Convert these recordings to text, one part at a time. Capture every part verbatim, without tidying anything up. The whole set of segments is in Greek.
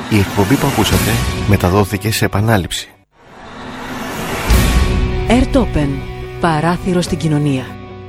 Η εκπομπή που ακούσατε μεταδόθηκε σε επανάληψη. Airtopen. Παράθυρο στην κοινωνία.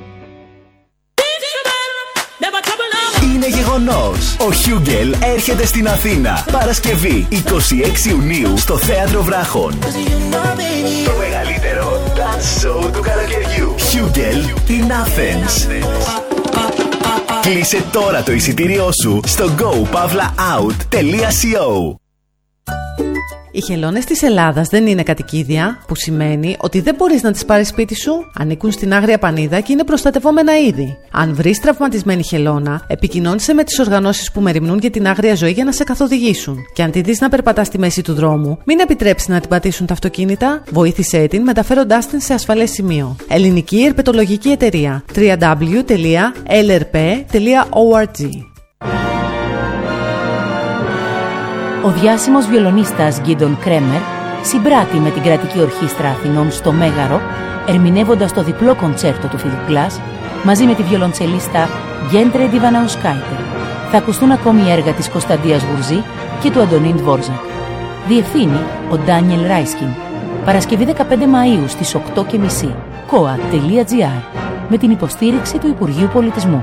Είναι γεγονός. Ο Χιούγκελ έρχεται στην Αθήνα. Παρασκευή εικοστή έκτη Ιουνίου στο Θέατρο Βράχων. Το μεγαλύτερο dance show του καλοκαιριού. Χιούγκελ in Athens. Κλείσε τώρα το εισιτήριό σου στο go pavla out τελεία co. Οι χελώνες της Ελλάδας δεν είναι κατοικίδια, που σημαίνει ότι δεν μπορείς να τις πάρεις σπίτι σου. Ανήκουν στην Άγρια Πανίδα και είναι προστατευόμενα είδη. Αν βρεις τραυματισμένη χελώνα, επικοινώνησε με τις οργανώσεις που μεριμνούν για την άγρια ζωή για να σε καθοδηγήσουν. Και αν τη δεις να περπατά στη μέση του δρόμου, μην επιτρέψεις να την πατήσουν τα αυτοκίνητα. Βοήθησέ την μεταφέροντάς την σε ασφαλές σημείο. Ελληνική Ερπετολογική Εταιρεία. double-u double-u double-u τελεία ελ αρ πι τελεία org. Ο διάσημος βιολονίστας Γκίντον Κρέμερ συμπράττει με την Κρατική Ορχήστρα Αθηνών στο Μέγαρο, ερμηνεύοντας το διπλό κοντσέρτο του Philip Glass, μαζί με τη βιολοντσελίστα Γκέντρε Ντιβαναουσκάιτε. Θα ακουστούν ακόμη έργα της Κωνσταντίας Γουρζή και του Αντωνίν Δβόρζακ. Διευθύνει ο Ντάνιελ Ράισκιν. Παρασκευή δεκαπέντε Μαΐου στις οκτώ και μισή. κόα τελεία τζι άρ με την υποστήριξη του Υπουργείου Πολιτισμού.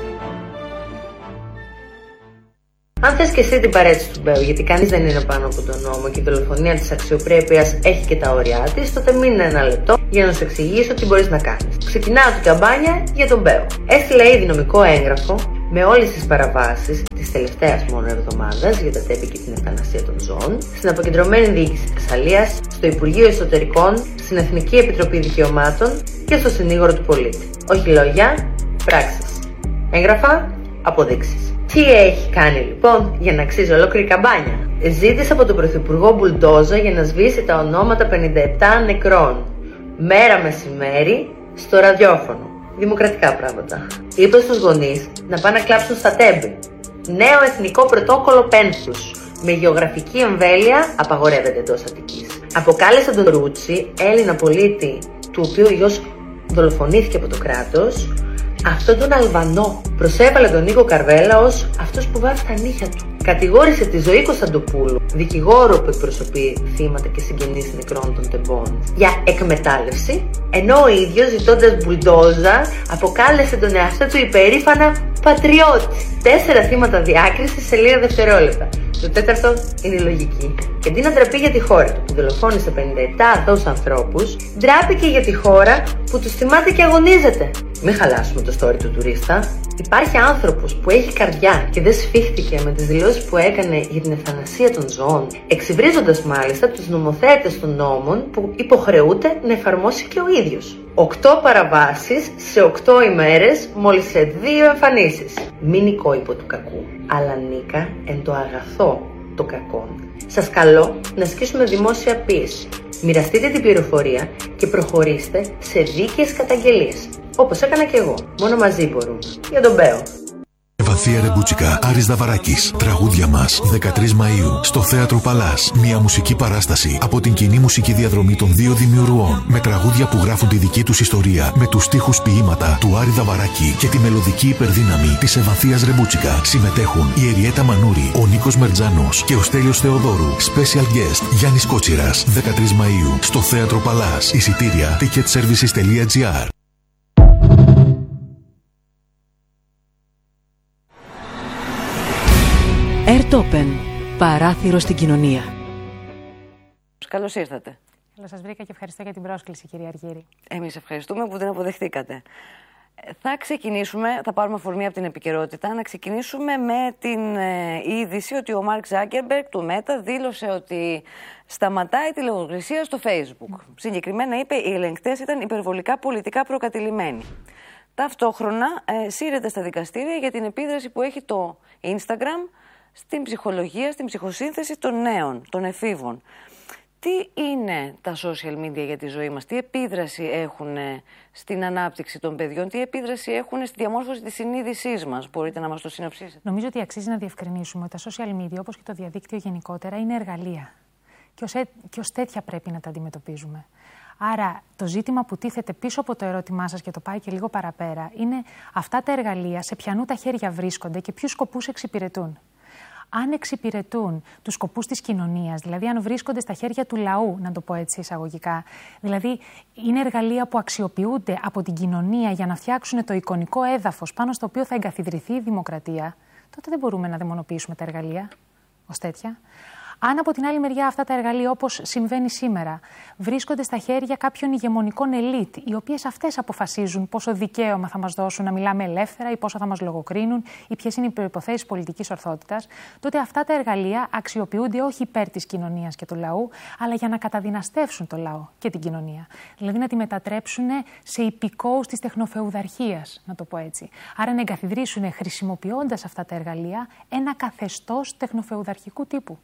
Αν θες και εσύ την παρέτηση του Μπέου, γιατί κανείς δεν είναι πάνω από τον νόμο και η δολοφονία της αξιοπρέπειας έχει και τα όρια της, τότε μείνε ένα λεπτό για να σου εξηγήσω τι μπορείς να κάνεις. Ξεκινάω την καμπάνια για τον Μπέου. Έστειλα ήδη νομικό έγγραφο με όλες τις παραβάσεις της τελευταίας μόνο εβδομάδας για τα τέμπη και την ευθανασία των ζώων, στην Αποκεντρωμένη Διοίκηση Θεσσαλίας, στο Υπουργείο Εσωτερικών, στην Εθνική Επιτροπή Δικαιωμάτων και στο Συνήγορο του Πολίτη. Όχι λόγια, πράξεις. Έγγραφα, αποδείξεις. Τι έχει κάνει λοιπόν για να αξίζει ολόκληρη καμπάνια? Ζήτησε από τον Πρωθυπουργό μπουλντόζα για να σβήσει τα ονόματα πενήντα επτά νεκρών. Μέρα μεσημέρι στο ραδιόφωνο. Δημοκρατικά πράγματα. Είπε στους γονείς να πάνε να κλάψουν στα τέμπη. Νέο εθνικό πρωτόκολλο πένθους. Με γεωγραφική εμβέλεια απαγορεύεται εντός Αττικής. Αποκάλεσε τον Ρούτσι, Έλληνα πολίτη, του οποίου ο γιος δολοφονήθηκε από το κράτος, αυτόν τον Αλβανό. Προσέβαλε τον Νίκο Καρβέλα ως αυτός που βάζει τα νύχια του. Κατηγόρησε τη Ζωή Κωνσταντοπούλου, δικηγόρο που εκπροσωπεί θύματα και συγγενείς νεκρών των τεμπών, για εκμετάλλευση, ενώ ο ίδιος, ζητώντας μπουλντόζα, αποκάλεσε τον εαυτό του υπερήφανα πατριώτη. Τέσσερα θύματα διάκρισης σε λίγα δευτερόλεπτα. Το τέταρτο είναι η λογική. Και αντί να ντραπεί για τη χώρα του που δολοφόνησε πενήντα επτά αθώους ανθρώπους, ντράπηκε για τη χώρα που τους θυμάται και αγωνίζεται. Μην χαλάσουμε το story του τουρίστα. Υπάρχει άνθρωπος που έχει καρδιά και δεν σφίχτηκε με τις δηλώσεις που έκανε για την ευθανασία των ζώων, εξυβρίζοντας μάλιστα τους νομοθέτες των νόμων που υποχρεούται να εφαρμόσει και ο ίδιος. Οκτώ παραβάσεις σε οκτώ ημέρες, μόλις σε δύο εμφανίσεις. Μην νικώ του κακού, αλλά νίκα εν το αγαθό το κακό. Σας καλώ να ασκήσουμε δημόσια πίεση. Μοιραστείτε την πληροφορία και προχωρήστε σε δίκαιες καταγγελίες. Όπως έκανα και εγώ. Μόνο μαζί μπορούμε. Για τον Μπέο. Βαθία Ρεμπούτσικα, Άρης Δαβαράκης. Τραγούδια μας, δεκατρείς Μαΐου, στο Θέατρο Παλάς. Μια μουσική παράσταση από την κοινή μουσική διαδρομή των δύο δημιουργών. Με τραγούδια που γράφουν τη δική τους ιστορία, με τους στίχους ποίηματα του Άρη Δαβαράκη και τη μελωδική υπερδύναμη της Ευαθίας Ρεμπούτσικα. Συμμετέχουν η Εριέτα Μανούρη, ο Νίκος Μερτζάνος και ο Στέλιος Θεοδόρου. Special guest Γιάννης Κότσιρας, δεκατρείς Μαΐου, στο Θέατρο Παλάς. Εισιτήρια ticket services τελεία τζι άρ. Airtopen. Παράθυρο στην κοινωνία. Καλώς ήρθατε. Καλώς σας βρήκα και ευχαριστώ για την πρόσκληση, κυρία Αργύρη. Εμείς ευχαριστούμε που την αποδεχτήκατε. Θα ξεκινήσουμε, θα πάρουμε αφορμή από την επικαιρότητα, να ξεκινήσουμε με την ε, είδηση ότι ο Μάρκ Ζάκερμπεργκ του Μέτα δήλωσε ότι σταματάει τη λογοκρισία στο Facebook. Mm. Συγκεκριμένα είπε οι ελεγκτές ήταν υπερβολικά πολιτικά προκατηλημένοι. Ταυτόχρονα ε, σύρεται στα δικαστήρια για την επίδραση που έχει το Instagram στην ψυχολογία, στην ψυχοσύνθεση των νέων, των εφήβων. Τι είναι τα social media για τη ζωή μας, τι επίδραση έχουν στην ανάπτυξη των παιδιών, τι επίδραση έχουν στη διαμόρφωση της συνείδησής μας, μπορείτε να μας το συνοψίσετε? Νομίζω ότι αξίζει να διευκρινίσουμε ότι τα social media, όπως και το διαδίκτυο γενικότερα, είναι εργαλεία και ως, έ... και ως τέτοια πρέπει να τα αντιμετωπίζουμε. Άρα το ζήτημα που τίθεται πίσω από το ερώτημά σας και το πάει και λίγο παραπέρα είναι αυτά τα εργαλεία σε ποιανού τα χέρια βρίσκονται και ποιους σκοπούς εξυπηρετούν. αν εξυπηρετούν τους σκοπούς της κοινωνίας, δηλαδή αν βρίσκονται στα χέρια του λαού, να το πω έτσι εισαγωγικά, δηλαδή είναι εργαλεία που αξιοποιούνται από την κοινωνία για να φτιάξουν το εικονικό έδαφος πάνω στο οποίο θα εγκαθιδρυθεί η δημοκρατία, τότε δεν μπορούμε να δαιμονοποιήσουμε τα εργαλεία ως τέτοια. Αν από την άλλη μεριά αυτά τα εργαλεία, όπως συμβαίνει σήμερα, βρίσκονται στα χέρια κάποιων ηγεμονικών ελίτ, οι οποίες αυτές αποφασίζουν πόσο δικαίωμα θα μας δώσουν να μιλάμε ελεύθερα ή πόσο θα μας λογοκρίνουν ή ποιες είναι οι προϋποθέσεις πολιτικής ορθότητας, τότε αυτά τα εργαλεία αξιοποιούνται όχι υπέρ της κοινωνίας και του λαού, αλλά για να καταδυναστεύσουν το λαό και την κοινωνία. Δηλαδή να τη μετατρέψουν σε υπηκόους της τεχνοφεουδαρχίας, να το πω έτσι. Άρα να εγκαθιδρύσουν, χρησιμοποιώντας αυτά τα εργαλεία, ένα καθεστώς τεχνοφεουδαρχικού τύπου.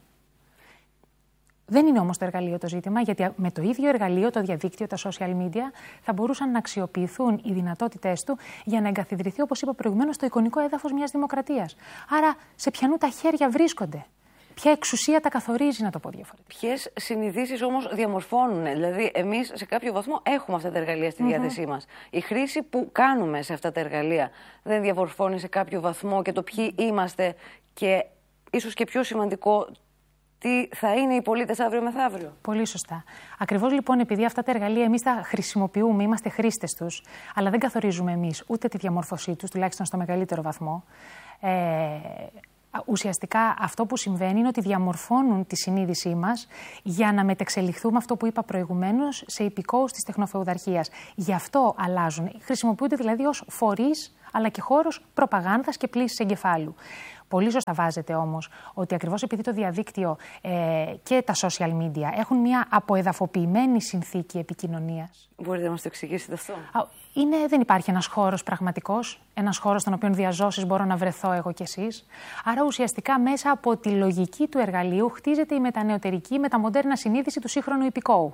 Δεν είναι όμως το εργαλείο το ζήτημα, γιατί με το ίδιο εργαλείο, το διαδίκτυο, τα social media, θα μπορούσαν να αξιοποιηθούν οι δυνατότητές του για να εγκαθιδρυθεί, όπως είπα προηγουμένως, το εικονικό έδαφος μιας δημοκρατίας. Άρα, σε ποιανού τα χέρια βρίσκονται, ποια εξουσία τα καθορίζει, να το πω διαφορετικά. Ποιες συνειδήσεις όμως διαμορφώνουν, δηλαδή, εμείς σε κάποιο βαθμό έχουμε αυτά τα εργαλεία στη διάθεσή μας. Η χρήση που κάνουμε σε αυτά τα εργαλεία δεν διαμορφώνει σε κάποιο βαθμό και το ποιοι είμαστε και ίσως και πιο σημαντικό, τι θα είναι οι πολίτες αύριο μεθαύριο. Πολύ σωστά. Ακριβώς λοιπόν, επειδή αυτά τα εργαλεία εμείς τα χρησιμοποιούμε, είμαστε χρήστες τους, αλλά δεν καθορίζουμε εμείς ούτε τη διαμόρφωσή τους, τουλάχιστον στο μεγαλύτερο βαθμό. Ε, ουσιαστικά αυτό που συμβαίνει είναι ότι διαμορφώνουν τη συνείδησή μας για να μετεξελιχθούμε, αυτό που είπα προηγουμένως, σε υπηκόους της τεχνοφεουδαρχίας. Γι' αυτό αλλάζουν. Χρησιμοποιούνται δηλαδή ως φορείς, αλλά και χώρος προπαγάνδας και πλύσης εγκεφάλου. Πολύ σωστά βάζετε όμως ότι ακριβώς επειδή το διαδίκτυο ε, και τα social media έχουν μια αποεδαφοποιημένη συνθήκη επικοινωνίας. Μπορείτε να μας το εξηγήσετε αυτό? Είναι, δεν υπάρχει ένας χώρος πραγματικός, ένας χώρος στον οποίο διαζώσεις μπορώ να βρεθώ εγώ κι εσείς. Άρα ουσιαστικά μέσα από τη λογική του εργαλείου χτίζεται η μετανεωτερική, μεταμοντέρνα συνείδηση του σύγχρονου υπηκόου.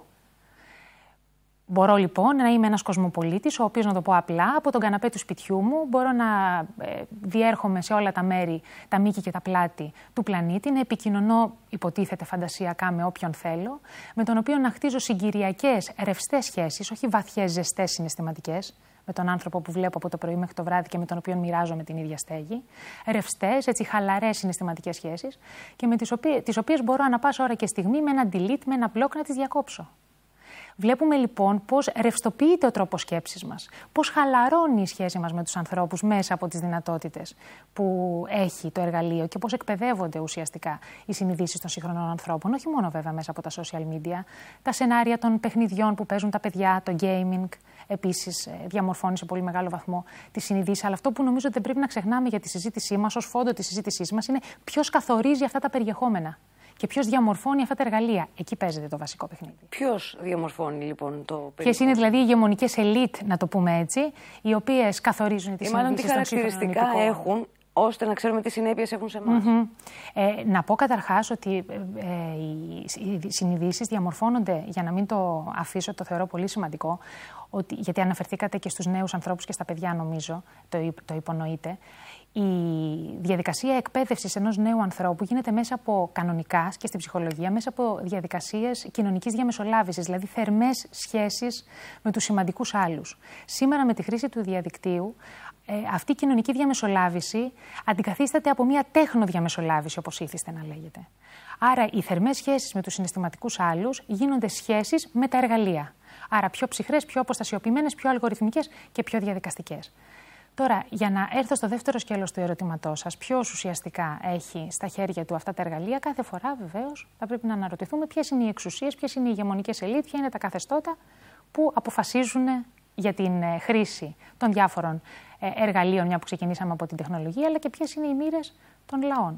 Μπορώ λοιπόν να είμαι ένας κοσμοπολίτης, ο οποίος, να το πω απλά, από τον καναπέ του σπιτιού μου μπορώ να ε, διέρχομαι σε όλα τα μέρη, τα μήκη και τα πλάτη του πλανήτη, να επικοινωνώ, υποτίθεται φαντασιακά, με όποιον θέλω, με τον οποίο να χτίζω συγκυριακές, ρευστές σχέσεις, όχι βαθιές, ζεστές συναισθηματικές, με τον άνθρωπο που βλέπω από το πρωί μέχρι το βράδυ και με τον οποίο μοιράζομαι την ίδια στέγη. Ρευστές, έτσι χαλαρές συναισθηματικές σχέσεις, και με τις οποίες, τις οποίες μπορώ ανά πάσα ώρα και στιγμή με ένα delete, με ένα block να τις διακόψω. Βλέπουμε λοιπόν πώς ρευστοποιείται ο τρόπος σκέψης μας, πώς χαλαρώνει η σχέση μας με τους ανθρώπους μέσα από τις δυνατότητες που έχει το εργαλείο και πώς εκπαιδεύονται ουσιαστικά οι συνειδήσεις των σύγχρονων ανθρώπων, όχι μόνο βέβαια μέσα από τα social media, τα σενάρια των παιχνιδιών που παίζουν τα παιδιά, το gaming επίσης διαμορφώνει σε πολύ μεγάλο βαθμό τις συνειδήσεις. Αλλά αυτό που νομίζω ότι δεν πρέπει να ξεχνάμε για τη συζήτησή μας, ως φόντο της συζήτησής μας, είναι ποιος καθορίζει αυτά τα περιεχόμενα. Και ποιος διαμορφώνει αυτά τα εργαλεία. Εκεί παίζεται το βασικό παιχνίδι. Ποιος διαμορφώνει λοιπόν το περιεχόμενο? Ποιες είναι δηλαδή οι ηγεμονικές ελίτ, να το πούμε έτσι, οι οποίες καθορίζουν τις συνειδήσεις των σύγχρονων υπηκόων. Τι χαρακτηριστικά έχουν, ώστε να ξέρουμε τι συνέπειες έχουν σε εμάς. Mm-hmm. Ε, να πω καταρχάς ότι ε, ε, οι συνειδήσεις διαμορφώνονται, για να μην το αφήσω, το θεωρώ πολύ σημαντικό, ότι, γιατί αναφερθήκατε και στους νέους ανθρώπους και στα παιδιά, νομίζω, το, το υπονοείτε. Η διαδικασία εκπαίδευσης ενός νέου ανθρώπου γίνεται μέσα από, κανονικά και στην ψυχολογία, μέσα από διαδικασίες κοινωνικής διαμεσολάβησης, δηλαδή θερμές σχέσεις με τους σημαντικούς άλλους. Σήμερα, με τη χρήση του διαδικτύου, ε, αυτή η κοινωνική διαμεσολάβηση αντικαθίσταται από μια τέχνο-διαμεσολάβηση, όπως ήθιστε να λέγεται. Άρα, οι θερμές σχέσεις με τους συναισθηματικούς άλλους γίνονται σχέσεις με τα εργαλεία. Άρα, πιο ψυχρές, πιο αποστασιοποιημένες, πιο αλγοριθμικές και πιο διαδικαστικές. Τώρα, για να έρθω στο δεύτερο σκέλος του ερωτήματός σας, ποιος ουσιαστικά έχει στα χέρια του αυτά τα εργαλεία, κάθε φορά βεβαίως θα πρέπει να αναρωτηθούμε ποιες είναι οι εξουσίες, ποιες είναι οι ηγεμονικές ελίτ, ποια είναι τα καθεστώτα που αποφασίζουν για την χρήση των διάφορων εργαλείων, μια που ξεκινήσαμε από την τεχνολογία, αλλά και ποιες είναι οι μοίρες των λαών.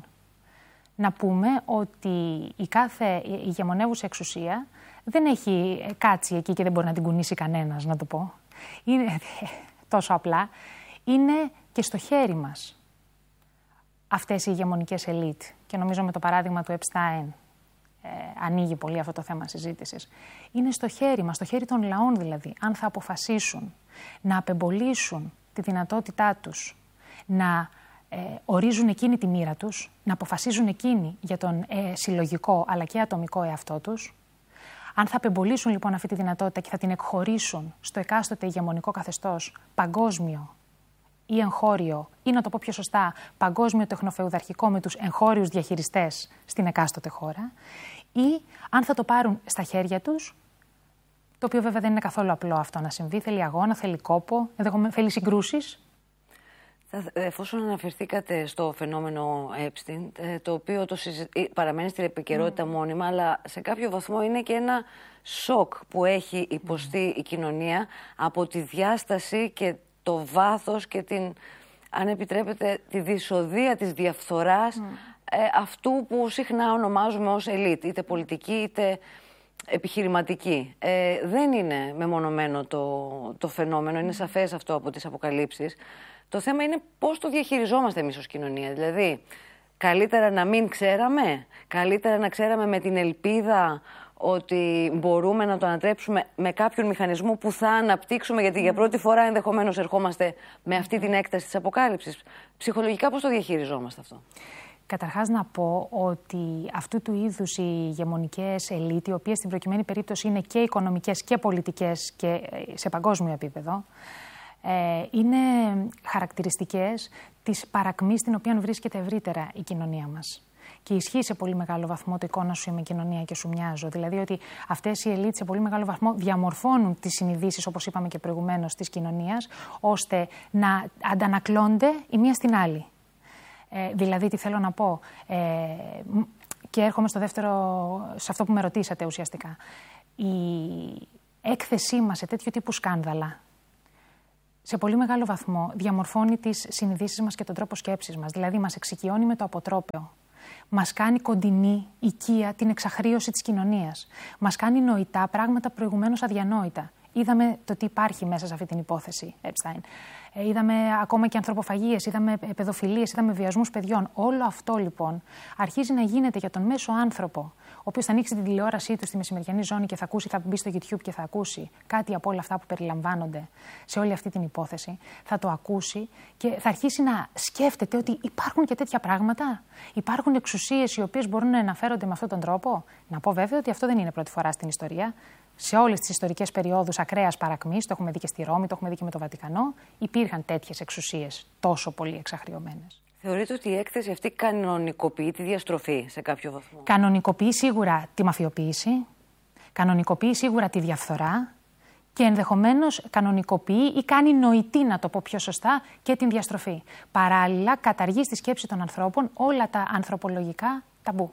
Να πούμε ότι η κάθε ηγεμονεύουσα εξουσία δεν έχει κάτσει εκεί και δεν μπορεί να την κουνήσει κανένας, να το πω. Είναι τόσο απλά. Είναι και στο χέρι μας αυτές οι ηγεμονικές ελίτ. Και νομίζω με το παράδειγμα του Epstein ε, ανοίγει πολύ αυτό το θέμα συζήτησης. Είναι στο χέρι μας, στο χέρι των λαών δηλαδή, αν θα αποφασίσουν να απεμπολίσουν τη δυνατότητά τους, να ε, ορίζουν εκείνη τη μοίρα τους, να αποφασίζουν εκείνοι για τον ε, συλλογικό αλλά και ατομικό εαυτό τους. Αν θα απεμπολίσουν λοιπόν αυτή τη δυνατότητα και θα την εκχωρήσουν στο εκάστοτε ηγεμονικό καθεστώς παγκόσμιο, ή εγχώριο, ή να το πω πιο σωστά, παγκόσμιο τεχνοφεουδαρχικό με τους εγχώριους διαχειριστές στην εκάστοτε χώρα, ή αν θα το πάρουν στα χέρια τους, το οποίο βέβαια δεν είναι καθόλου απλό αυτό να συμβεί, θέλει αγώνα, θέλει κόπο, ενδεχομένως θέλει συγκρούσεις. Εφόσον αναφερθήκατε στο φαινόμενο Epstein, το οποίο το συζη... παραμένει στην επικαιρότητα mm. μόνιμα, αλλά σε κάποιο βαθμό είναι και ένα σοκ που έχει υποστεί mm. η κοινωνία από τη διάσταση και το βάθος και την, αν επιτρέπετε, τη δυσοδεία της διαφθοράς mm. ε, αυτού που συχνά ονομάζουμε ως ελίτ, είτε πολιτική είτε επιχειρηματική. Ε, δεν είναι μεμονωμένο το, το φαινόμενο, είναι σαφές αυτό από τις αποκαλύψεις. Το θέμα είναι πώς το διαχειριζόμαστε εμείς ως κοινωνία. Δηλαδή, καλύτερα να μην ξέραμε, καλύτερα να ξέραμε με την ελπίδα ότι μπορούμε να το ανατρέψουμε με κάποιον μηχανισμό που θα αναπτύξουμε, γιατί για πρώτη φορά ενδεχομένως ερχόμαστε με αυτή την έκταση της αποκάλυψης. Ψυχολογικά πώς το διαχειριζόμαστε αυτό? Καταρχάς να πω ότι αυτού του είδους οι ηγεμονικές ελίτ, οι οποίες στην προκειμένη περίπτωση είναι και οικονομικές και πολιτικές και σε παγκόσμιο επίπεδο, είναι χαρακτηριστικές της παρακμής στην οποία βρίσκεται ευρύτερα η κοινωνία μας. Και ισχύει σε πολύ μεγάλο βαθμό το εικόνα σου είμαι κοινωνία και σου μοιάζω. Δηλαδή ότι αυτές οι ελίτ σε πολύ μεγάλο βαθμό διαμορφώνουν τις συνειδήσεις, όπως είπαμε και προηγουμένως, της κοινωνίας, ώστε να αντανακλώνται η μία στην άλλη. Ε, δηλαδή, τι θέλω να πω, ε, και έρχομαι στο δεύτερο, σε αυτό που με ρωτήσατε ουσιαστικά. Η έκθεσή μας σε τέτοιου τύπου σκάνδαλα, σε πολύ μεγάλο βαθμό διαμορφώνει τις συνειδήσεις μας και τον τρόπο σκέψης μας. Δηλαδή, μας εξοικειώνει με το αποτρόπαιο. Μας κάνει κοντινή, οικία, την εξαχρίωση της κοινωνίας. Μας κάνει νοητά πράγματα προηγουμένως αδιανόητα. Είδαμε το τι υπάρχει μέσα σε αυτή την υπόθεση, Epstein. Ε, είδαμε ακόμα και ανθρωποφαγίες, είδαμε παιδοφιλίες, είδαμε βιασμούς παιδιών. Όλο αυτό λοιπόν αρχίζει να γίνεται για τον μέσο άνθρωπο, ο οποίος θα ανοίξει την τηλεόρασή του στη μεσημεριανή ζώνη και θα ακούσει, θα μπει στο YouTube και θα ακούσει κάτι από όλα αυτά που περιλαμβάνονται σε όλη αυτή την υπόθεση. Θα το ακούσει και θα αρχίσει να σκέφτεται ότι υπάρχουν και τέτοια πράγματα. Υπάρχουν εξουσίες οι οποίες μπορούν να αναφέρονται με αυτόν τον τρόπο. Να πω βέβαια ότι αυτό δεν είναι πρώτη φορά στην ιστορία. Σε όλες τις ιστορικές περιόδους ακραίας παρακμής, το έχουμε δει και στη Ρώμη, το έχουμε δει και με το Βατικανό, υπήρχαν τέτοιες εξουσίες τόσο πολύ εξαχριωμένες. Θεωρείτε ότι η έκθεση αυτή κανονικοποιεί τη διαστροφή σε κάποιο βαθμό? Κανονικοποιεί σίγουρα τη μαφιοποίηση, κανονικοποιεί σίγουρα τη διαφθορά και ενδεχομένως κανονικοποιεί ή κάνει νοητή, να το πω πιο σωστά, και την διαστροφή. Παράλληλα, καταργεί στη σκέψη των ανθρώπων όλα τα ανθρωπολογικά ταμπού.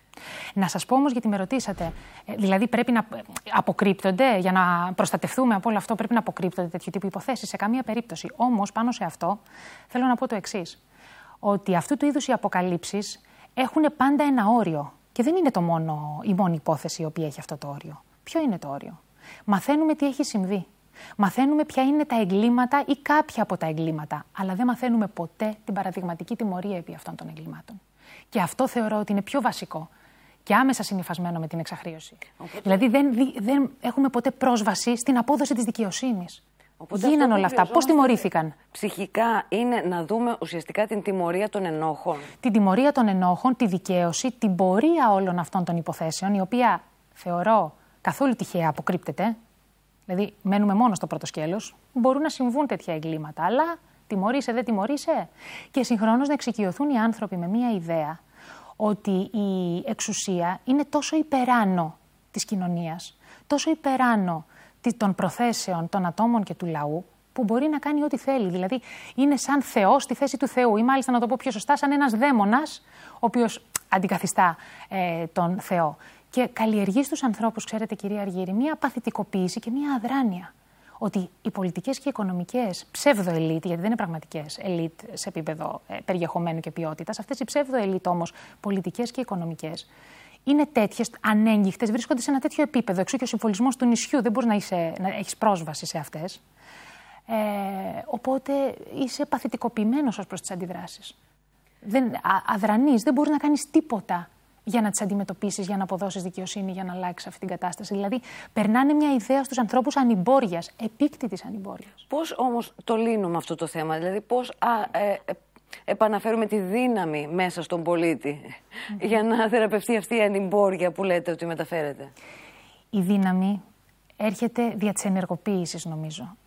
Να σας πω όμως, γιατί με ρωτήσατε, δηλαδή πρέπει να αποκρύπτονται, για να προστατευτούμε από όλο αυτό, πρέπει να αποκρύπτονται τέτοιου τύπου υποθέσεις? Σε καμία περίπτωση. Όμως, πάνω σε αυτό, θέλω να πω το εξής. Ότι αυτού του είδους οι αποκαλύψεις έχουν πάντα ένα όριο. Και δεν είναι το μόνο, η μόνη υπόθεση η οποία έχει αυτό το όριο. Ποιο είναι το όριο? Μαθαίνουμε τι έχει συμβεί. Μαθαίνουμε ποια είναι τα εγκλήματα ή κάποια από τα εγκλήματα. Αλλά δεν μαθαίνουμε ποτέ την παραδειγματική τιμωρία επί αυτών των εγκλημάτων. Και αυτό θεωρώ ότι είναι πιο βασικό και άμεσα συνυφασμένο με την εξαχρίωση. Οπότε... Δηλαδή δεν, δεν έχουμε ποτέ πρόσβαση στην απόδοση της δικαιοσύνης. Οπότε γίναν όλα αυτά. Πώς τιμωρήθηκαν? Ψυχικά είναι να δούμε ουσιαστικά την τιμωρία των ενόχων. Την τιμωρία των ενόχων, τη δικαίωση, την πορεία όλων αυτών των υποθέσεων, η οποία θεωρώ καθόλου τυχαία αποκρύπτεται. Δηλαδή μένουμε μόνο στο πρώτο σκέλος. Μπορούν να συμβούν τέτοια εγκλήματα, αλλά τιμωρείσαι, δεν τιμωρείσαι. Και συγχρόνως να εξοικειωθούν οι άνθρωποι με μία ιδέα ότι η εξουσία είναι τόσο υπεράνω της κοινωνίας, τόσο υπεράνω των προθέσεων των ατόμων και του λαού, που μπορεί να κάνει ό,τι θέλει. Δηλαδή είναι σαν Θεός στη θέση του Θεού, ή μάλιστα, να το πω πιο σωστά, σαν ένας δαίμονας, ο οποίος αντικαθιστά ε, τον Θεό. Και καλλιεργεί στους ανθρώπους, ξέρετε κυρία Αργύρη, μία παθητικοποίηση και μία αδράνεια. Ότι οι πολιτικές και οι οικονομικές ψεύδο-ελίτ, γιατί δεν είναι πραγματικές ελίτ σε επίπεδο ε, περιεχομένου και ποιότητας, αυτές οι ψεύδο-ελίτ όμως, πολιτικές και οικονομικές, είναι τέτοιες, ανέγγιχτες, βρίσκονται σε ένα τέτοιο επίπεδο. Εξού και ο συμβολισμός του νησιού, δεν μπορείς να, είσαι, να έχεις πρόσβαση σε αυτές. Ε, οπότε είσαι παθητικοποιημένος ως προς τις αντιδράσεις. Δεν, α, αδρανής, δεν μπορείς να κάνεις τίποτα για να τις αντιμετωπίσεις, για να αποδώσεις δικαιοσύνη, για να αλλάξεις αυτή την κατάσταση. Δηλαδή, περνάνε μια ιδέα στους ανθρώπους ανημπόριας, επίκτητης ανημπόριας. Πώς όμως το λύνουμε αυτό το θέμα, δηλαδή πώς α, ε, ε, επαναφέρουμε τη δύναμη μέσα στον πολίτη mm-hmm. για να θεραπευτεί αυτή η ανημπόρια που λέτε ότι μεταφέρεται? Η δύναμη έρχεται δια της ενεργοποίησης, νομίζω.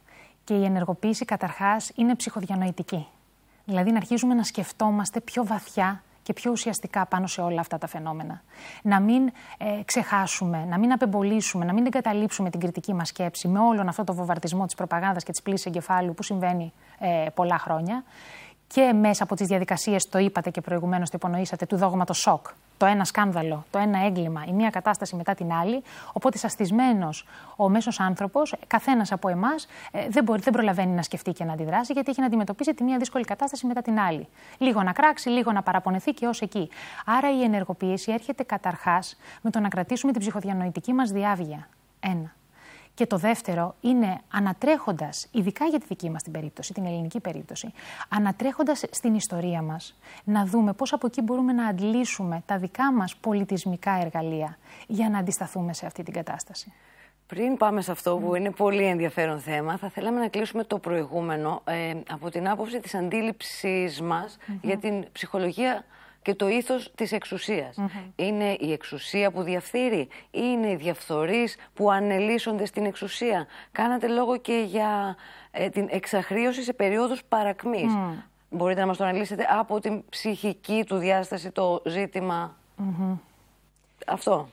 Και η ενεργοποίηση καταρχάς είναι ψυχοδιανοητική. Δηλαδή να αρχίζουμε να σκεφτόμαστε πιο βαθιά και πιο ουσιαστικά πάνω σε όλα αυτά τα φαινόμενα. Να μην ε, ξεχάσουμε, να μην απεμπολίσουμε, να μην εγκαταλείψουμε την κριτική μας σκέψη με όλον αυτό το βομβαρδισμό της προπαγάνδας και της πλύσης εγκεφάλου που συμβαίνει ε, πολλά χρόνια. Και μέσα από τις διαδικασίες, το είπατε και προηγουμένως, το υπονοήσατε, του δόγματος σοκ. Το ένα σκάνδαλο, το ένα έγκλημα, η μία κατάσταση μετά την άλλη. Οπότε, σαστισμένος ο μέσος άνθρωπος, καθένας από εμάς, δεν, μπορεί, δεν προλαβαίνει να σκεφτεί και να αντιδράσει, γιατί έχει να αντιμετωπίσει τη μία δύσκολη κατάσταση μετά την άλλη. Λίγο να κράξει, λίγο να παραπονεθεί και ως εκεί. Άρα, η ενεργοποίηση έρχεται καταρχάς με το να κρατήσουμε την ψυχοδιανοητική μας διάβγεια. Ένα. Και το δεύτερο είναι ανατρέχοντας, ειδικά για τη δική μας την περίπτωση, την ελληνική περίπτωση, ανατρέχοντας στην ιστορία μας, να δούμε πώς από εκεί μπορούμε να αντλήσουμε τα δικά μας πολιτισμικά εργαλεία για να αντισταθούμε σε αυτή την κατάσταση. Πριν πάμε σε αυτό που είναι πολύ ενδιαφέρον θέμα, θα θέλαμε να κλείσουμε το προηγούμενο ε, από την άποψη της αντίληψης μας mm-hmm. για την ψυχολογία και το ήθος της εξουσίας. Mm-hmm. Είναι η εξουσία που διαφθείρει ή είναι οι διαφθορείς που ανελίσσονται στην εξουσία. Κάνατε λόγο και για ε, την εξαχρίωση σε περίοδους παρακμής. Mm. Μπορείτε να μας το αναλύσετε από την ψυχική του διάσταση το ζήτημα mm-hmm. αυτό.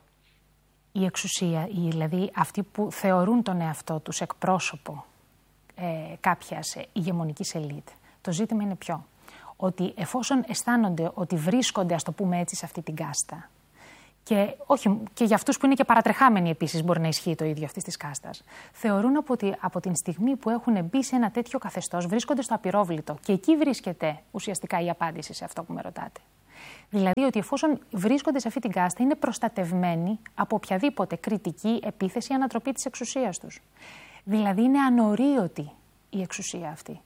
Η εξουσία, δηλαδή αυτοί που θεωρούν τον εαυτό τους εκπρόσωπο ε, κάποιας ηγεμονικής ελίτ, το ζήτημα είναι ποιο? Ότι εφόσον αισθάνονται ότι βρίσκονται, ας το πούμε έτσι, σε αυτή την κάστα, και, όχι, και για αυτούς που είναι και παρατρεχάμενοι επίσης μπορεί να ισχύει το ίδιο αυτής της κάστας, θεωρούν από, ότι, από την στιγμή που έχουν μπει σε ένα τέτοιο καθεστώς βρίσκονται στο απειρόβλητο και εκεί βρίσκεται ουσιαστικά η απάντηση σε αυτό που με ρωτάτε. Δηλαδή ότι εφόσον βρίσκονται σε αυτή την κάστα είναι προστατευμένοι από οποιαδήποτε κριτική, επίθεση ή ανατροπή της εξουσίας τους. Δηλαδή είναι ανορίωτη η εξουσία αυτή.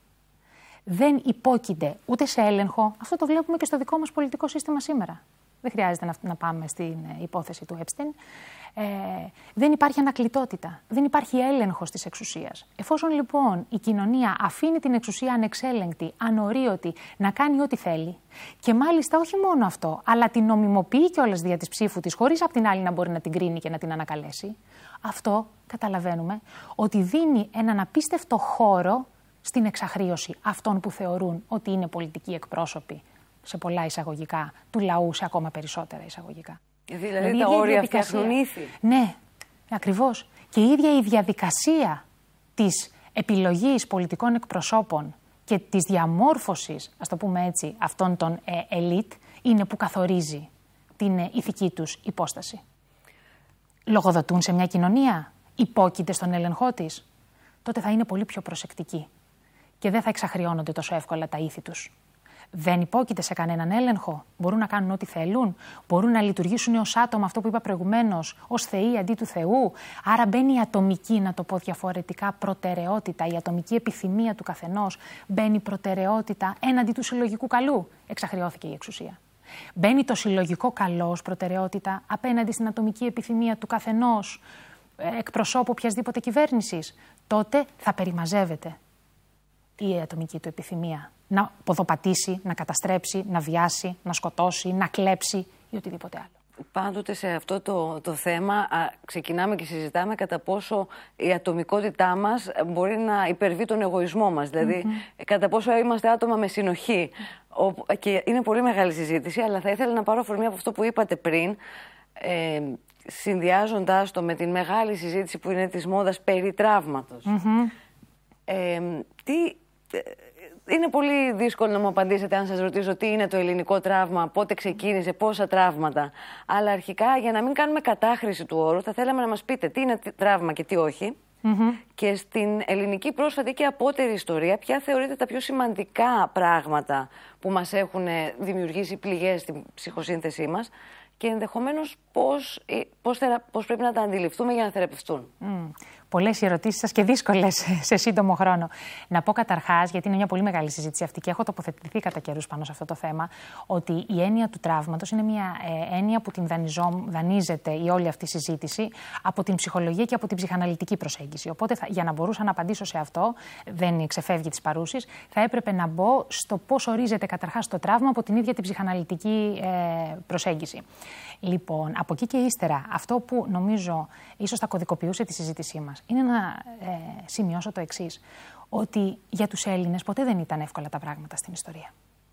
Δεν υπόκεινται ούτε σε έλεγχο. Αυτό το βλέπουμε και στο δικό μας πολιτικό σύστημα σήμερα. Δεν χρειάζεται να, να πάμε στην υπόθεση του Epstein. Ε, δεν υπάρχει ανακλητότητα. Δεν υπάρχει έλεγχος της εξουσίας. Εφόσον λοιπόν η κοινωνία αφήνει την εξουσία ανεξέλεγκτη, ανορίωτη, να κάνει ό,τι θέλει, και μάλιστα όχι μόνο αυτό, αλλά την νομιμοποιεί κιόλας δια της ψήφου της, χωρίς απ' την άλλη να μπορεί να την κρίνει και να την ανακαλέσει, αυτό καταλαβαίνουμε ότι δίνει έναν απίστευτο χώρο στην εξαχρίωση αυτών που θεωρούν ότι είναι πολιτικοί εκπρόσωποι, σε πολλά εισαγωγικά, του λαού σε ακόμα περισσότερα εισαγωγικά. Δηλαδή, δηλαδή τα όρια φτιάχνουν ήθη. Ναι, ακριβώς. Και η ίδια η διαδικασία της επιλογής πολιτικών εκπροσώπων και της διαμόρφωσης, ας το πούμε έτσι, αυτών των ε, ελίτ, είναι που καθορίζει την ε, ηθική τους υπόσταση. Λογοδοτούν σε μια κοινωνία, υπόκειται στον έλεγχό της, τότε θα είναι πολύ πιο προσεκτικοί και δεν θα εξαχριώνονται τόσο εύκολα τα ήθη τους. Δεν υπόκειται σε κανέναν έλεγχο. Μπορούν να κάνουν ό,τι θέλουν. Μπορούν να λειτουργήσουν ως άτομα, αυτό που είπα προηγουμένως, ως θεοί αντί του Θεού. Άρα μπαίνει η ατομική, να το πω διαφορετικά, προτεραιότητα, η ατομική επιθυμία του καθενός. Μπαίνει προτεραιότητα έναντι του συλλογικού καλού. Εξαχριώθηκε η εξουσία. Μπαίνει το συλλογικό καλό ως προτεραιότητα απέναντι στην ατομική επιθυμία του καθενός, εκπροσώπου οποιασδήποτε κυβέρνησης. Τότε θα περιμαζεύεται η ατομική του επιθυμία. Να ποδοπατήσει, να καταστρέψει, να βιάσει, να σκοτώσει, να κλέψει ή οτιδήποτε άλλο. Πάντοτε σε αυτό το, το θέμα α, ξεκινάμε και συζητάμε κατά πόσο η ατομικότητά μας μπορεί να υπερβεί τον εγωισμό μας. Δηλαδή, mm-hmm. κατά πόσο είμαστε άτομα με συνοχή. Ο, και είναι πολύ μεγάλη συζήτηση, αλλά θα ήθελα να πάρω αφορμή από αυτό που είπατε πριν, ε, συνδυάζοντας το με την μεγάλη συζήτηση που είναι της μόδας περί τραύματος. Mm-hmm. Ε, τι... Είναι πολύ δύσκολο να μου απαντήσετε αν σας ρωτήσω τι είναι το ελληνικό τραύμα, πότε ξεκίνησε, πόσα τραύματα. Αλλά αρχικά, για να μην κάνουμε κατάχρηση του όρου, θα θέλαμε να μας πείτε τι είναι τραύμα και τι όχι. Mm-hmm. Και στην ελληνική πρόσφατη και απότερη ιστορία, ποια θεωρείτε τα πιο σημαντικά πράγματα που μας έχουν δημιουργήσει πληγές στην ψυχοσύνθεσή μας και ενδεχομένως πώς, πώς, πώς πρέπει να τα αντιληφθούμε για να θεραπευτούν. Mm. Πολλές οι ερωτήσεις σας και δύσκολες σε σύντομο χρόνο. Να πω καταρχάς, γιατί είναι μια πολύ μεγάλη συζήτηση αυτή και έχω τοποθετηθεί κατά καιρούς πάνω σε αυτό το θέμα, ότι η έννοια του τραύματος είναι μια ε, έννοια που την δανειζό, δανείζεται η όλη αυτή η συζήτηση από την ψυχολογία και από την ψυχαναλυτική προσέγγιση. Οπότε, θα, για να μπορούσα να απαντήσω σε αυτό, δεν ξεφεύγει της παρούσης, θα έπρεπε να μπω στο πώς ορίζεται καταρχάς το τραύμα από την ίδια την ψυχαναλυτική ε, προσέγγιση. Λοιπόν, από εκεί και ύστερα, αυτό που νομίζω ίσως θα κωδικοποιούσε τη συζήτησή μας είναι να ε, σημειώσω το εξής. ότι για τους Έλληνες ποτέ δεν ήταν εύκολα τα πράγματα στην ιστορία.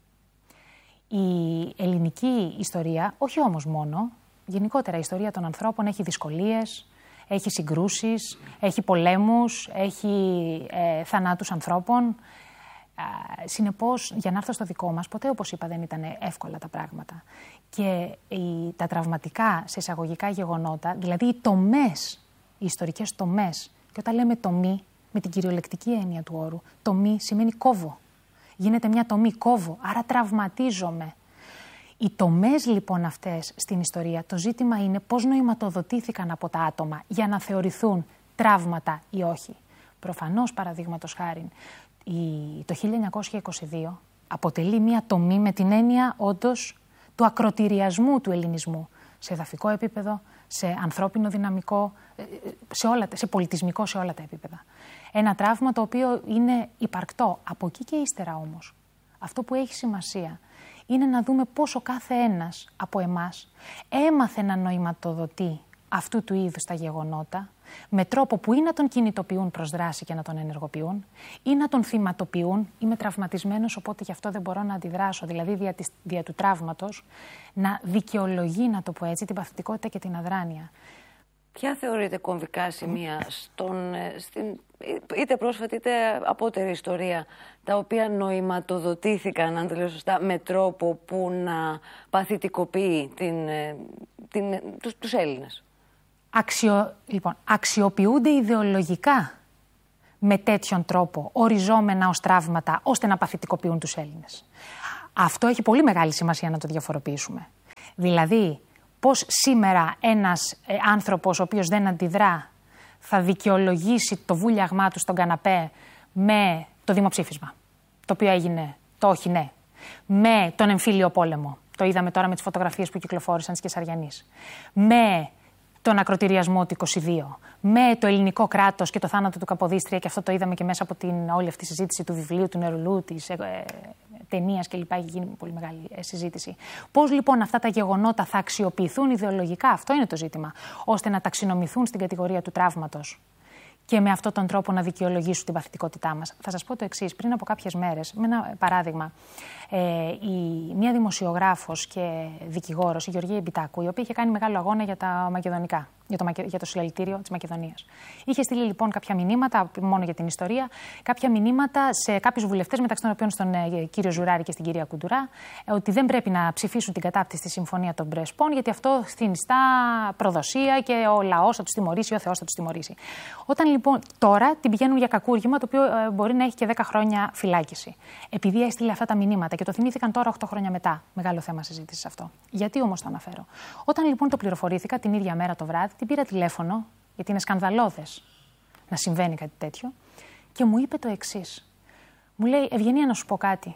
Η ελληνική ιστορία, όχι όμως μόνο, γενικότερα η ιστορία των ανθρώπων έχει δυσκολίες, έχει συγκρούσεις, έχει πολέμους, έχει ε, θανάτους ανθρώπων. Ε, συνεπώς, για να έρθω στο δικό μας, ποτέ, όπως είπα, δεν ήταν εύκολα τα πράγματα. Και οι, τα τραυματικά σε εισαγωγικά γεγονότα, δηλαδή οι τομές, οι ιστορικές τομές, και όταν λέμε τομή, με την κυριολεκτική έννοια του όρου, τομή σημαίνει κόβω. Γίνεται μια τομή, κόβω, άρα τραυματίζομαι. Οι τομές λοιπόν αυτές στην ιστορία, το ζήτημα είναι πώς νοηματοδοτήθηκαν από τα άτομα για να θεωρηθούν τραύματα ή όχι. Προφανώς, παραδείγματος χάριν, το χίλια εννιακόσια είκοσι δύο αποτελεί μια τομή με την έννοια όντως του ακροτηριασμού του ελληνισμού σε εδαφικό επίπεδο, σε ανθρώπινο δυναμικό, σε, όλα, σε πολιτισμικό, σε όλα τα επίπεδα. Ένα τραύμα το οποίο είναι υπαρκτό. Από εκεί και ύστερα όμως, αυτό που έχει σημασία είναι να δούμε πόσο κάθε ένας από εμάς έμαθε να νοηματοδοτεί αυτού του είδους τα γεγονότα με τρόπο που ή να τον κινητοποιούν προς δράση και να τον ενεργοποιούν ή να τον θυματοποιούν. Είμαι τραυματισμένος, οπότε γι' αυτό δεν μπορώ να αντιδράσω. Δηλαδή, δια, της, δια του τραύματος, να δικαιολογεί, να το πω έτσι, την παθητικότητα και την αδράνεια. Ποια θεωρείτε κομβικά σημεία στον, στην είτε πρόσφατη είτε απότερη ιστορία, τα οποία νοηματοδοτήθηκαν, αν το λέω σωστά, με τρόπο που να παθητικοποιεί την, την, τους, τους Έλληνες? Αξιο, λοιπόν, αξιοποιούνται ιδεολογικά με τέτοιον τρόπο, οριζόμενα ως τραύματα, ώστε να παθητικοποιούν τους Έλληνες. Αυτό έχει πολύ μεγάλη σημασία να το διαφοροποιήσουμε. Δηλαδή, πώς σήμερα ένας ε, άνθρωπος ο οποίος δεν αντιδρά θα δικαιολογήσει το βούλιαγμά του στον καναπέ με το δημοψήφισμα, το οποίο έγινε το όχι ναι, με τον εμφύλιο πόλεμο, το είδαμε τώρα με τις φωτογραφίες που κυκλοφόρησαν της Κεσαριανής, με τον ακροτηριασμό του είκοσι δύο, με το ελληνικό κράτος και το θάνατο του Καποδίστρια, και αυτό το είδαμε και μέσα από την όλη αυτή τη συζήτηση του βιβλίου, του Νερουλού, της ε, ταινίας κλπ. Έχει γίνει πολύ μεγάλη ε, συζήτηση. Πώς λοιπόν αυτά τα γεγονότα θα αξιοποιηθούν ιδεολογικά, αυτό είναι το ζήτημα, ώστε να ταξινομηθούν στην κατηγορία του τραύματος και με αυτόν τον τρόπο να δικαιολογήσουν την παθητικότητά μας. Θα σας πω το εξής. Πριν από κάποιες μέρες, με ένα παράδειγμα, ε, η, μια δημοσιογράφος και δικηγόρος, η Γεωργία Μπιτάκου, η οποία είχε κάνει μεγάλο αγώνα για τα μακεδονικά, για το, για το συλλαλητήριο της Μακεδονίας. Είχε στείλει λοιπόν κάποια μηνύματα, μόνο για την ιστορία, κάποια μηνύματα σε κάποιους βουλευτές, μεταξύ των οποίων στον ε, κύριο Ζουράρη και στην κυρία Κουντουρά, ε, ότι δεν πρέπει να ψηφίσουν την κατάπτυστη συμφωνία των Πρεσπών, γιατί αυτό συνιστά προδοσία και ο λαός θα τους τιμωρήσει, ο Θεός θα τους τιμωρήσει. Όταν λοιπόν τώρα την πηγαίνουν για κακούργημα, το οποίο ε, μπορεί να έχει και δέκα χρόνια φυλάκιση. Επειδή έστειλε αυτά τα μηνύματα και το θυμήθηκαν τώρα οκτώ χρόνια μετά. Μεγάλο θέμα συζήτησης αυτό. Γιατί όμως το αναφέρω? Όταν λοιπόν το πληροφορήθηκα την ίδια μέρα το βράδυ, την πήρα τηλέφωνο, γιατί είναι σκανδαλώδες να συμβαίνει κάτι τέτοιο, και μου είπε το εξής. Μου λέει, Ευγενία, να σου πω κάτι.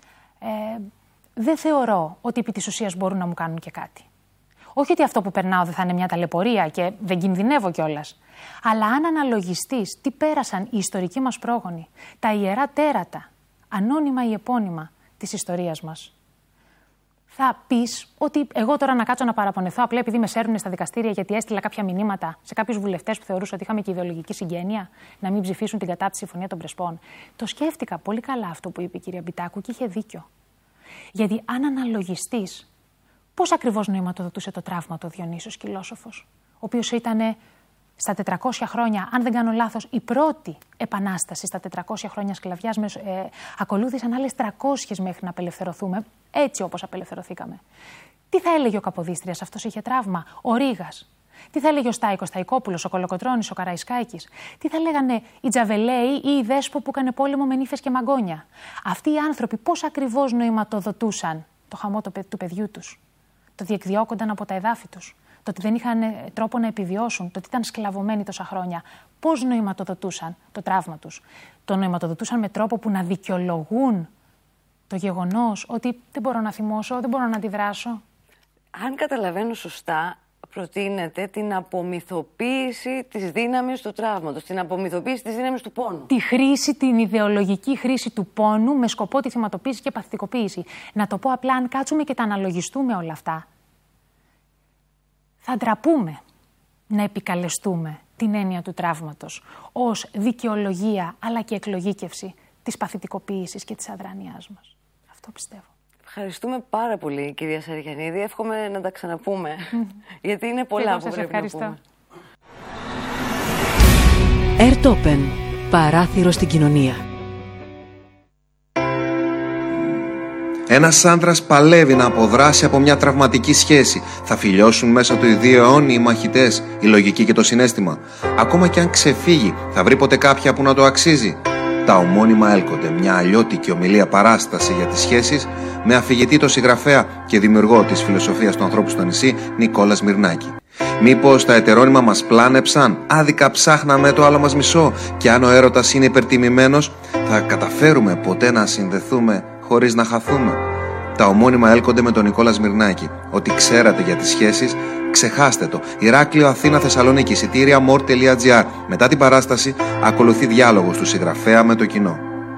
Ε, δεν θεωρώ ότι επί της ουσίας μπορούν να μου κάνουν και κάτι. Όχι ότι αυτό που περνάω δεν θα είναι μια ταλαιπωρία και δεν κινδυνεύω κιόλας. Αλλά αν αναλογιστείς τι πέρασαν οι ιστορικοί μας πρόγονοι, τα ιερά τέρατα, ανώνυμα ή επώνυμα της ιστορίας μας, θα πεις ότι εγώ τώρα να κάτσω να παραπονεθώ απλά επειδή με σέρνουν στα δικαστήρια γιατί έστειλα κάποια μηνύματα σε κάποιους βουλευτές που θεωρούσα ότι είχαμε και ιδεολογική συγγένεια να μην ψηφίσουν την κατάπτυστη συμφωνία των Πρεσπών? Το σκέφτηκα πολύ καλά αυτό που είπε η κυρία Μπιτάκου και είχε δίκιο. Γιατί αν αναλογιστείς πώς ακριβώς νοηματοδοτούσε το τραύμα του ο Διονύσιος Κυλόσοφος, ο οποίος ήταν στα τετρακόσια χρόνια, αν δεν κάνω λάθος, η πρώτη επανάσταση στα τετρακόσια χρόνια σκλαβιάς, ε, ακολούθησαν άλλες τριακόσιες μέχρι να απελευθερωθούμε, έτσι όπως απελευθερωθήκαμε. Τι θα έλεγε ο Καποδίστριας, αυτός είχε τραύμα? Ο Ρήγας. Τι θα έλεγε ο Στάικος Σταϊκόπουλος, ο Κολοκοτρώνης, ο Καραϊσκάκης? Τι θα λέγανε οι Τζαβελέοι ή οι Δέσπο που έκανε πόλεμο με νύφες και μαγκόνια? Αυτοί οι άνθρωποι πώς ακριβώς νοηματοδοτούσαν το χαμό του παιδιού τους? Το διεκδιώκονταν από τα εδάφη τους. Το ότι δεν είχαν τρόπο να επιβιώσουν, το ότι ήταν σκλαβωμένοι τόσα χρόνια. Πώς νοηματοδοτούσαν το τραύμα τους? Το νοηματοδοτούσαν με τρόπο που να δικαιολογούν το γεγονός ότι δεν μπορώ να θυμώσω, δεν μπορώ να αντιδράσω. Αν καταλαβαίνω σωστά, προτείνεται την απομυθοποίηση της δύναμης του τραύματος, την απομυθοποίηση της δύναμης του πόνου. Τη χρήση, την ιδεολογική χρήση του πόνου με σκοπό τη θυματοποίηση και παθητικοποίηση. Να το πω απλά, αν κάτσουμε και τα αναλογιστούμε όλα αυτά, θα ντραπούμε να επικαλεστούμε την έννοια του τραύματος ως δικαιολογία αλλά και εκλογήκευση της παθητικοποίησης και της αδράνειάς μας. Αυτό πιστεύω. Ευχαριστούμε πάρα πολύ, κυρία Σαρικιανίδη. Εύχομαι να τα ξαναπούμε, γιατί είναι πολλά που πρέπει ευχαριστώ. να πούμε. Airtopen. Παράθυρο στην κοινωνία. Ένας άντρας παλεύει να αποδράσει από μια τραυματική σχέση. Θα φιλιώσουν μέσα του οι δύο αιώνιοι μαχητές, η λογική και το συναίσθημα. Ακόμα και αν ξεφύγει, θα βρει ποτέ κάποια που να το αξίζει. Τα ομώνυμα έλκονται, μια αλλιώτικη ομιλία παράσταση για τις σχέσεις, με αφηγητή το συγγραφέα και δημιουργό της φιλοσοφίας του ανθρώπου στο νησί, Νικόλα Σμυρνάκη. Μήπως τα ετερόνυμα μας πλάνεψαν, άδικα ψάχναμε το άλλο μας μισό, και αν ο έρωτας είναι υπερτιμημένος, θα καταφέρουμε ποτέ να συνδεθούμε χωρίς να χαθούμε? Τα ομώνυμα έλκονται με τον Νικόλα Σμυρνάκη. Ό,τι ξέρατε για τις σχέσεις, ξεχάστε το. Ηράκλειο, Αθήνα, Θεσσαλονίκη, εισιτήρια more τελεία gr. Μετά την παράσταση, ακολουθεί διάλογος του συγγραφέα με το κοινό.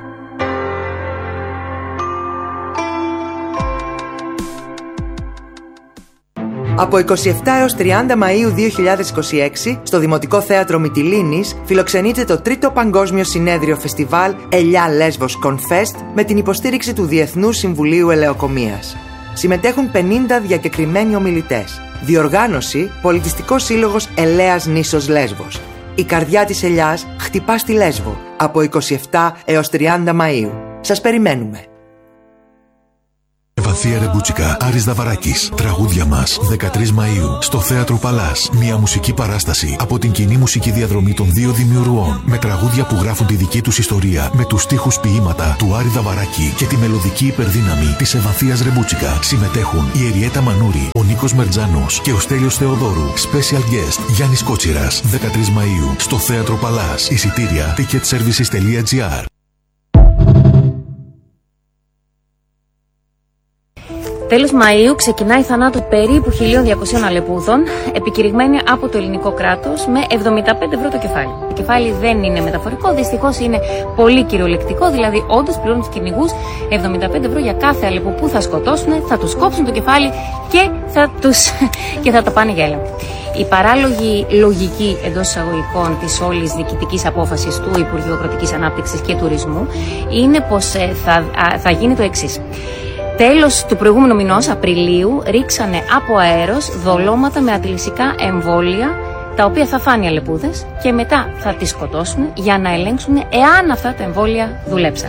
Από είκοσι επτά έως τριάντα Μαΐου δύο χιλιάδες είκοσι έξι, στο Δημοτικό Θέατρο Μυτιλήνης, φιλοξενείται το τρίτο Παγκόσμιο Συνέδριο Φεστιβάλ Ελιά Λέσβος Confest με την υποστήριξη του Διεθνούς Συμβουλίου Ελεοκομείας. Συμμετέχουν πενήντα διακεκριμένοι ομιλητές. Διοργάνωση: Πολιτιστικός Σύλλογος Ελέας Νήσος Λέσβος. Η καρδιά της ελιάς χτυπά στη Λέσβο από είκοσι επτά έως τριάντα Μαΐου. Σας περιμένουμε. Βαθία Ρεμπούτσικα, Άρης Δαβαράκης. Τραγούδια μας, δεκατρείς Μαΐου, στο Θέατρο Παλάς. Μια μουσική παράσταση από την κοινή μουσική διαδρομή των δύο δημιουργών. Με τραγούδια που γράφουν τη δική τους ιστορία, με τους στίχους ποίηματα του Άρη Δαβαράκη και τη μελωδική υπερδύναμη της Ευαθίας Ρεμπούτσικα. Συμμετέχουν η Εριέτα Μανούρη, ο Νίκος Μερτζάνος και ο Στέλιος Θεοδόρου. Special guest Γιάννης Κότσιρας, δεκατρείς Μαΐου, στο Θέατρο Παλάς. Εισιτήρια ticket services τελεία gr. Τέλος Μαΐου ξεκινάει θανάτου περίπου χίλια διακοσίων αλεπούδων, επικηρυγμένη από το ελληνικό κράτος, με εβδομήντα πέντε ευρώ το κεφάλι. Το κεφάλι δεν είναι μεταφορικό, δυστυχώς είναι πολύ κυριολεκτικό, δηλαδή όντως πληρώνουν τους κυνηγούς εβδομήντα πέντε ευρώ για κάθε αλεπού που θα σκοτώσουν, θα τους κόψουν το κεφάλι και θα, τους... και θα το πάνε για έλεγχο. Η παράλογη λογική εντός εισαγωγικών της όλης διοικητικής απόφασης του Υπουργείου Αγροτικής Ανάπτυξης και Τουρισμού είναι πως θα, θα γίνει το εξής. Τέλος του προηγούμενου μηνός, Απριλίου, ρίξανε από αέρος δολώματα με αντιλυσικά εμβόλια, τα οποία θα φάνε οι αλεπούδες και μετά θα τις σκοτώσουν για να ελέγξουν εάν αυτά τα εμβόλια δουλέψαν.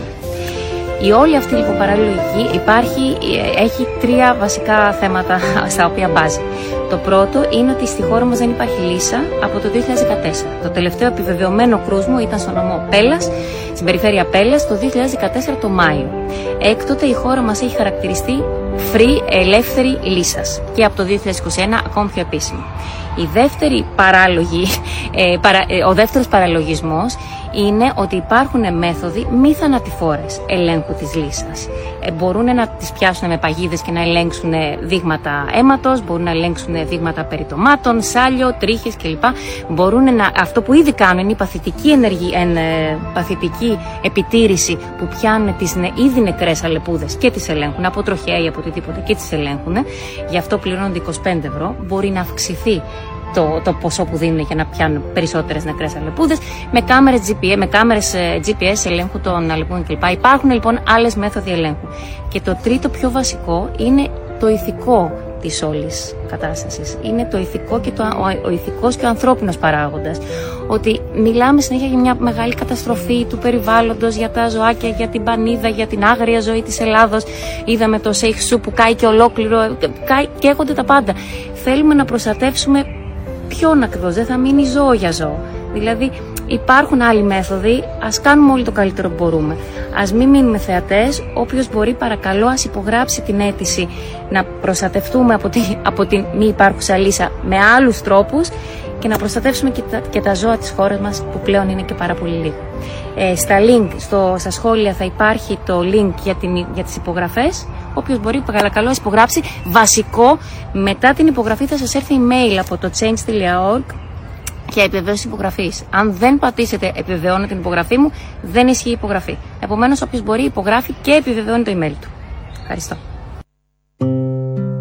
Η όλη αυτή λοιπόν παραλογική υπάρχει, έχει τρία βασικά θέματα στα οποία μπάζει. Το πρώτο είναι ότι στη χώρα μας δεν υπάρχει λύσα από το δύο χιλιάδες δεκατέσσερα. Το τελευταίο επιβεβαιωμένο κρούσμο ήταν στο νομό Πέλλας, στην περιφέρεια Πέλλας, το δύο χιλιάδες δεκατέσσερα το Μάιο. Έκτοτε η χώρα μας έχει χαρακτηριστεί free, ελεύθερη λύσας και από το δύο χιλιάδες είκοσι ένα ακόμη πιο επίσημη. Η δεύτερη παράλογη, ε, παρα, ε, ο δεύτερος παραλογισμός είναι ότι υπάρχουν μέθοδοι μη θανατηφόρες ελέγχου της λύσας. Ε, μπορούν να τις πιάσουν με παγίδες και να ελέγξουν δείγματα αίματος, μπορούν να ελέγξουν δείγματα περιτομάτων, σάλιο, τρίχες κλπ. Μπορούν να, αυτό που ήδη κάνουν είναι η παθητική, ενεργή, εν, ε, παθητική επιτήρηση που πιάνουν τις νε, ήδη νεκρές αλεπούδες και τις ελέγχουν από τροχέα ή από οτιδήποτε και τις ελέγχουν. Γι' αυτό πληρώνονται είκοσι πέντε ευρώ. Μπορεί να αυξηθεί Το, το ποσό που δίνουν για να πιάνουν περισσότερες νεκρές αλεπούδες με κάμερες τζι πι ες, με κάμερες τζι πι ες ελέγχου των αλεπούδων κλπ. Υπάρχουν λοιπόν άλλες μέθοδοι ελέγχου. Και το τρίτο πιο βασικό είναι το ηθικό της όλης κατάστασης. Είναι το ηθικό και το, ο, ο ηθικός και ο ανθρώπινος παράγοντας. Ότι μιλάμε συνέχεια για μια μεγάλη καταστροφή του περιβάλλοντος, για τα ζωάκια, για την πανίδα, για την άγρια ζωή της Ελλάδος. Είδαμε το Σέιχσου που κάει και ολόκληρο, κάει, καίγονται τα πάντα. Θέλουμε να προστατεύσουμε ποιον ακριβώς, δεν θα μείνει ζώο για ζώο. Δηλαδή υπάρχουν άλλοι μέθοδοι, ας κάνουμε όλοι το καλύτερο που μπορούμε. Ας μην μείνουμε θεατές, όποιος μπορεί παρακαλώ ας υπογράψει την αίτηση να προστατευτούμε από, τη, από την μη υπάρχουσα λύσα με άλλους τρόπους και να προστατεύσουμε και τα, και τα ζώα της χώρας μας που πλέον είναι και πάρα πολύ λίγο. Ε, στα link, στο, στα σχόλια θα υπάρχει το link για, την, για τις υπογραφές. Όποιος μπορεί παρακαλώ ας υπογράψει. Βασικό, μετά την υπογραφή θα σας έρθει email από το change τελεία org για επιβεβαίωση υπογραφής. Αν δεν πατήσετε επιβεβαιώνω την υπογραφή μου, δεν ισχύει η υπογραφή. Επομένως, όποιος μπορεί υπογράφει και επιβεβαιώνει το email του. Ευχαριστώ.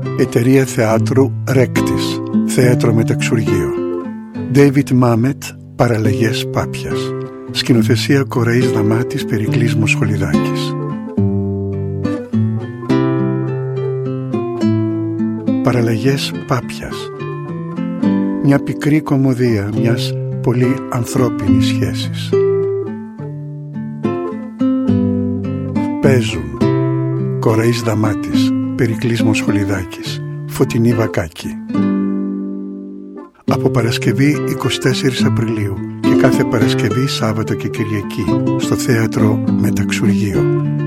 Εταιρεία θεάτρου Ρέκτης. Θέατρο Μεταξουργείο. David Mamet, Παραλλαγές Πάπιας. Σκηνοθεσία Κοραής Δαμάτης, Περικλής Μοσχολιδάκης. Παραλλαγές Πάπιας. Μια πικρή κωμωδία μιας πολύ ανθρώπινης σχέσης. Παίζουν Κοραής Δαμάτης, Περικλής Μοσχολιδάκης, Φωτεινή Βακάκη. Από Παρασκευή εικοστή τέταρτη Απριλίου και κάθε Παρασκευή, Σάββατο και Κυριακή στο θέατρο Μεταξουργείο.